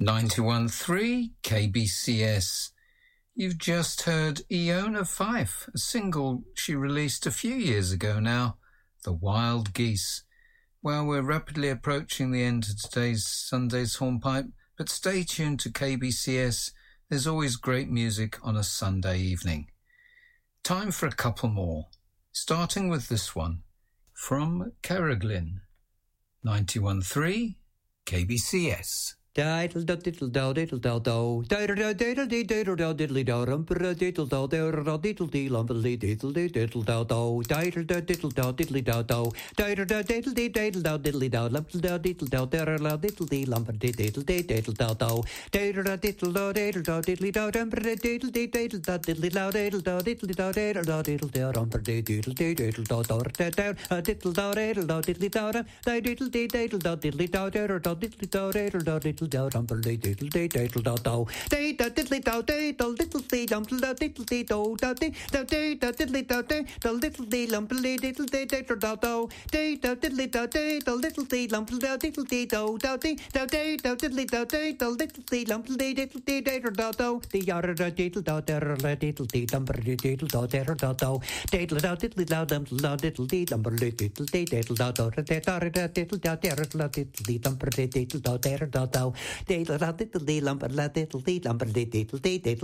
91.3 KBCS. You've just heard Iona Fife, a single she released a few years ago now, The Wild Geese. Well, we're rapidly approaching the end of today's Sunday's Hornpipe, but stay tuned to KBCS. There's always great music on a Sunday evening. Time for a couple more, starting with this one from Carriglin. 91.3 KBCS. Diddle diddle dow diddle dow dow diddle diddle diddle dow diddly dow rumper diddle dow there diddle dee lumper diddle diddle dow dow diddle diddle dow diddly dow dow diddle diddle diddle dow diddly dow lumper diddle dow there diddle dee lumper diddle diddle dow dow diddle diddle dow diddly dow rumper diddle diddle dow diddly dow diddle dow diddle dow rumper diddle diddle dow dow diddle dow diddly dow diddle dow diddly dow there diddly dow diddle dow rumper diddle diddle dow dow diddly dow diddle diddly lumper diddle dow dow diddly dow diddle diddly lumper diddle diddle dow dow diddly dow diddle diddly lumper diddle dow dow diddly dow diddle diddly lumper diddle diddle dow dow the yard diddle dow there diddle lumper diddle dow there dow dow diddle dow diddly dow diddle lumper diddle dow dow diddle dow there diddle lumper diddle dow there dow dow diddle diddle lumper diddle lumper diddle